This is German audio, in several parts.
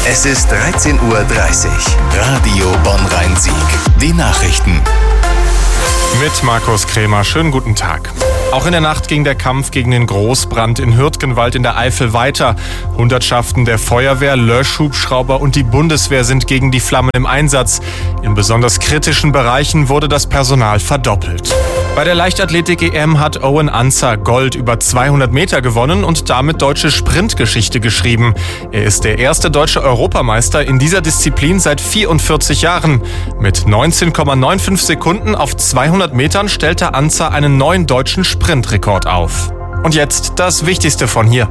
Es ist 13:30 Uhr. Radio Bonn-Rhein-Sieg. Die Nachrichten. Mit Markus Krämer. Schönen guten Tag. Auch in der Nacht ging der Kampf gegen den Großbrand in Hürtgenwald in der Eifel weiter. Hundertschaften der Feuerwehr, Löschhubschrauber und die Bundeswehr sind gegen die Flammen im Einsatz. In besonders kritischen Bereichen wurde das Personal verdoppelt. Bei der Leichtathletik-EM hat Owen Ancer Gold über 200 Meter gewonnen und damit deutsche Sprintgeschichte geschrieben. Er ist der erste deutsche Europameister in dieser Disziplin seit 44 Jahren. Mit 19,95 Sekunden auf 200 Metern stellte Ancer einen neuen deutschen Sprintrekord auf. Und jetzt das Wichtigste von hier.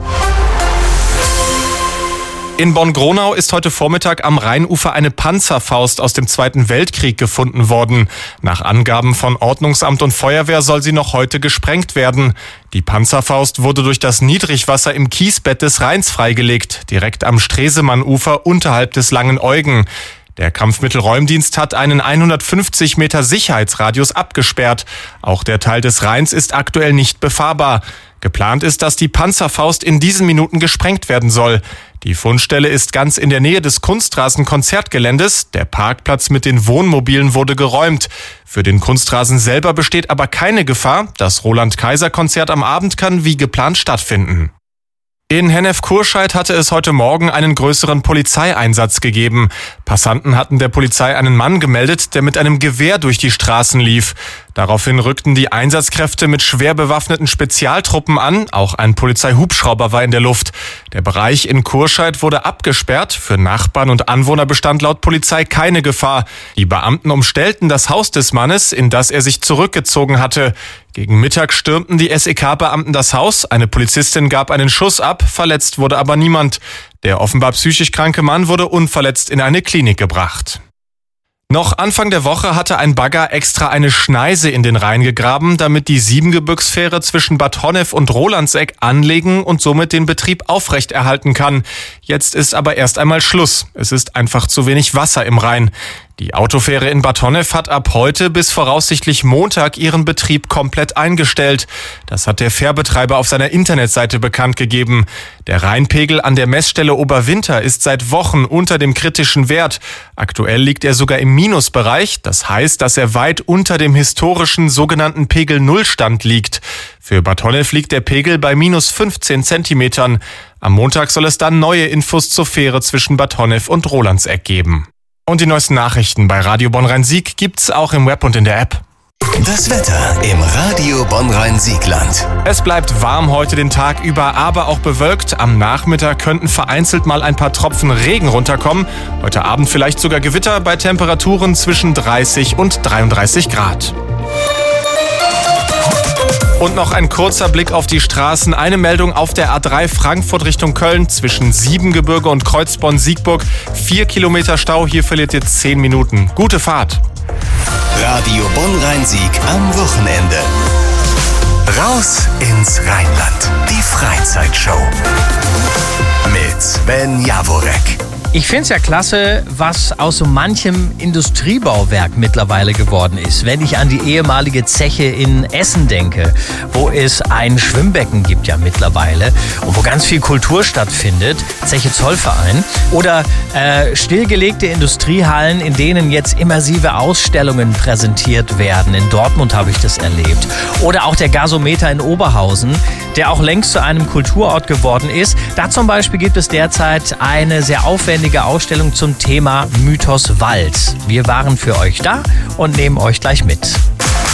In Bonn-Gronau ist heute Vormittag am Rheinufer eine Panzerfaust aus dem Zweiten Weltkrieg gefunden worden. Nach Angaben von Ordnungsamt und Feuerwehr soll sie noch heute gesprengt werden. Die Panzerfaust wurde durch das Niedrigwasser im Kiesbett des Rheins freigelegt, direkt am Stresemann-Ufer unterhalb des Langen Eugen. Der Kampfmittelräumdienst hat einen 150 Meter Sicherheitsradius abgesperrt. Auch der Teil des Rheins ist aktuell nicht befahrbar. Geplant ist, dass die Panzerfaust in diesen Minuten gesprengt werden soll. Die Fundstelle ist ganz in der Nähe des Kunstrasen-Konzertgeländes. Der Parkplatz mit den Wohnmobilen wurde geräumt. Für den Kunstrasen selber besteht aber keine Gefahr. Das Roland-Kaiser-Konzert am Abend kann wie geplant stattfinden. In Hennef-Kurscheid hatte es heute Morgen einen größeren Polizeieinsatz gegeben. Passanten hatten der Polizei einen Mann gemeldet, der mit einem Gewehr durch die Straßen lief. Daraufhin rückten die Einsatzkräfte mit schwer bewaffneten Spezialtruppen an. Auch ein Polizeihubschrauber war in der Luft. Der Bereich in Kurscheid wurde abgesperrt. Für Nachbarn und Anwohner bestand laut Polizei keine Gefahr. Die Beamten umstellten das Haus des Mannes, in das er sich zurückgezogen hatte. Gegen Mittag stürmten die SEK-Beamten das Haus. Eine Polizistin gab einen Schuss ab, verletzt wurde aber niemand. Der offenbar psychisch kranke Mann wurde unverletzt in eine Klinik gebracht. Noch Anfang der Woche hatte ein Bagger extra eine Schneise in den Rhein gegraben, damit die Siebengebirgsfähre zwischen Bad Honnef und Rolandseck anlegen und somit den Betrieb aufrechterhalten kann. Jetzt ist aber erst einmal Schluss. Es ist einfach zu wenig Wasser im Rhein. Die Autofähre in Bad Honnef hat ab heute bis voraussichtlich Montag ihren Betrieb komplett eingestellt. Das hat der Fährbetreiber auf seiner Internetseite bekannt gegeben. Der Rheinpegel an der Messstelle Oberwinter ist seit Wochen unter dem kritischen Wert. Aktuell liegt er sogar im Minusbereich. Das heißt, dass er weit unter dem historischen sogenannten Pegel-Null-Stand liegt. Für Bad Honnef liegt der Pegel bei minus 15 Zentimetern. Am Montag soll es dann neue Infos zur Fähre zwischen Bad Honnef und Rolandseck geben. Und die neuesten Nachrichten bei Radio Bonn-Rhein-Sieg gibt's auch im Web und in der App. Das Wetter im Radio Bonn-Rhein-Siegland. Es bleibt warm heute den Tag über, aber auch bewölkt. Am Nachmittag könnten vereinzelt mal ein paar Tropfen Regen runterkommen. Heute Abend vielleicht sogar Gewitter bei Temperaturen zwischen 30 und 33 Grad. Und noch ein kurzer Blick auf die Straßen. Eine Meldung auf der A3 Frankfurt Richtung Köln zwischen Siebengebirge und Kreuzborn-Siegburg. 4 Kilometer Stau, hier verliert ihr 10 Minuten. Gute Fahrt. Radio Bonn-Rhein-Sieg am Wochenende. Raus ins Rheinland. Die Freizeitshow. Mit Sven Jaworek. Ich finde es ja klasse, was aus so manchem Industriebauwerk mittlerweile geworden ist. Wenn ich an die ehemalige Zeche in Essen denke, wo es ein Schwimmbecken gibt ja mittlerweile und wo ganz viel Kultur stattfindet, Zeche Zollverein. Oder stillgelegte Industriehallen, in denen jetzt immersive Ausstellungen präsentiert werden. In Dortmund habe ich das erlebt. Oder auch der Gasometer in Oberhausen, der auch längst zu einem Kulturort geworden ist. Da zum Beispiel gibt es derzeit eine sehr aufwendige Ausstellung zum Thema Mythos Wald. Wir waren für euch da und nehmen euch gleich mit.